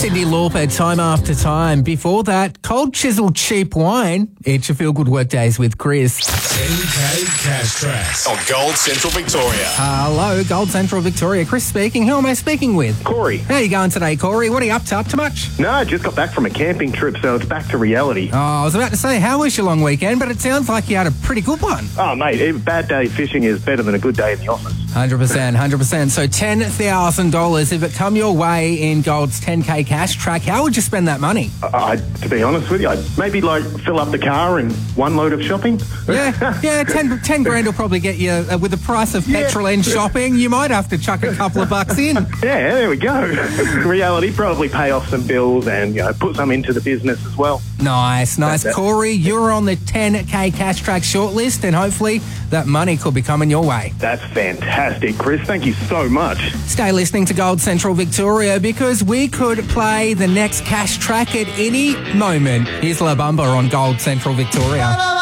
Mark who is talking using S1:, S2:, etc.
S1: Cyndi Lauper, Time After Time. Before that, Cold Chisel Cheap Wine. It's your Feel Good Workdays with Chris.
S2: 10K Cash Tracks on Gold Central Victoria.
S1: Hello, Gold Central Victoria. Chris speaking. Who am I speaking with?
S3: Corey.
S1: How are you going today, Corey? What are you up to? Up to much?
S3: No, I just got back from a camping trip, so it's back to reality.
S1: Oh, I was about to say, how was your long weekend? But it sounds like you had a pretty good one.
S3: Oh, mate, a bad day fishing is better than a good day in the office.
S1: 100%. So $10,000, if it come your way in Gold's 10K Cash Track, how would you spend that money?
S3: To be honest with you, I'd maybe fill up the car and one load of shopping.
S1: Yeah, 10 grand will probably get you, with the price of petrol and shopping, you might have to chuck a couple of bucks in.
S3: Yeah, there we go. Reality, probably pay off some bills and put some into the business as well.
S1: Nice. Corey, you're on the 10K Cash Track shortlist and hopefully that money could be coming your way.
S3: That's fantastic, Chris. Thank you so much.
S1: Stay listening to Gold Central Victoria because we could play the next Cash Track at any moment. Here's La Bamba on Gold Central Victoria.